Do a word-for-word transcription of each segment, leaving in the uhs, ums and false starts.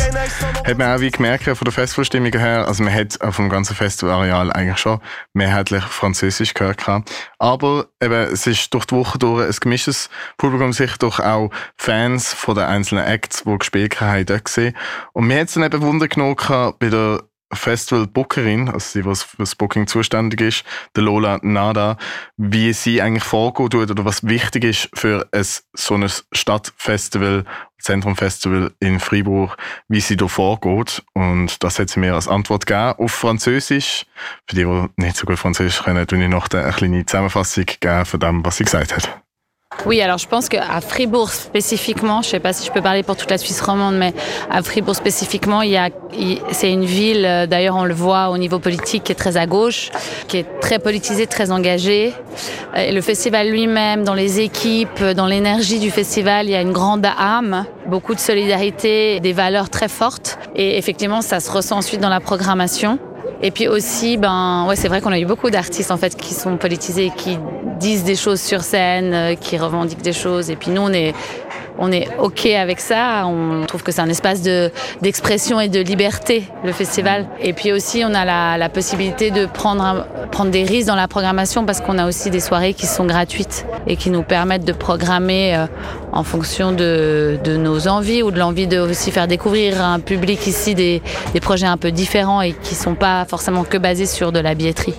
Hat man auch wie gemerkt von der Festivalstimmung her, also man hat vom ganzen Festivalareal eigentlich schon mehrheitlich Französisch gehört gehabt. Aber eben, es ist durch die Woche durch ein gemischtes Publikum, sicher durch auch Fans von den einzelnen Acts, die gespielt haben, dort gesehen. Und mir hat es dann eben Wunder genommen bei der Festival-Bookerin, also die, die für das Booking zuständig ist, der Lola Nada, wie sie eigentlich vorgeht oder was wichtig ist für ein, so ein Stadtfestival, Zentrumfestival in Freiburg, wie sie da vorgeht. Und das hat sie mir als Antwort gegeben auf Französisch. Für die, die nicht so gut Französisch können, tue ich noch eine kleine Zusammenfassung geben von dem, was sie gesagt hat. Oui, alors je pense qu'à Fribourg spécifiquement, je ne sais pas si je peux parler pour toute la Suisse romande, mais à Fribourg spécifiquement, il y a, il, c'est une ville, d'ailleurs on le voit au niveau politique, qui est très à gauche, qui est très politisée, très engagée. Et le festival lui-même, dans les équipes, dans l'énergie du festival, il y a une grande âme, beaucoup de solidarité, des valeurs très fortes. Et effectivement, ça se ressent ensuite dans la programmation. Et puis aussi, ben, ouais, c'est vrai qu'on a eu beaucoup d'artistes en fait qui sont politisés, qui disent des choses sur scène, qui revendiquent des choses. Et puis nous, on est, on est OK avec ça. On trouve que c'est un espace de, d'expression et de liberté, le festival. Et puis aussi, on a la, la possibilité de prendre, un, prendre des risques dans la programmation parce qu'on a aussi des soirées qui sont gratuites et qui nous permettent de programmer euh, en fonction de, de nos envies ou de l'envie de aussi faire découvrir à un public ici des, des projets un peu différents et qui ne sont pas forcément que basés sur de la billetterie.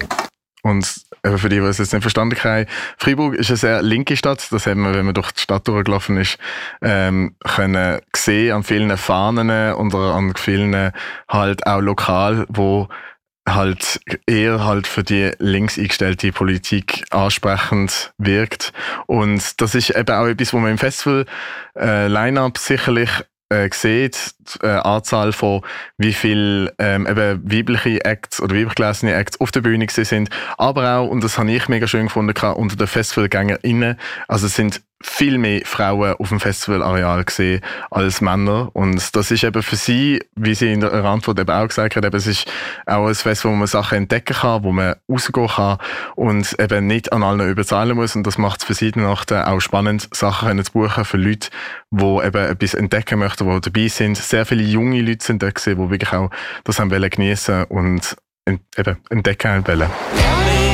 Und für die, die es jetzt nicht verstanden haben, Freiburg ist eine sehr linke Stadt. Das haben wir, wenn man durch die Stadt durchgelaufen ist, ähm, können sehen an vielen Fahnen und an vielen halt auch lokal, wo halt eher halt für die links eingestellte Politik ansprechend wirkt. Und das ist eben auch etwas, wo man im Festival äh, Line-Up sicherlich äh, sieht, die äh, Anzahl von wie viele ähm, eben weibliche Acts oder weiblich gelesene Acts auf der Bühne sind, aber auch, und das habe ich mega schön gefunden, unter den FestivalgängerInnen, also es sind viel mehr Frauen auf dem Festivalareal gesehen als Männer. Und das ist eben für sie, wie sie in der Antwort eben auch gesagt hat, eben, es ist auch ein Festival, wo man Sachen entdecken kann, wo man rausgehen kann und eben nicht an allen überzahlen muss. Und das macht es für sie dann auch spannend, Sachen zu buchen für Leute, die eben etwas entdecken möchten, die dabei sind. Sehr viele junge Leute sind da gesehen, die wirklich auch das haben wollen geniessen und eben entdecken wollen.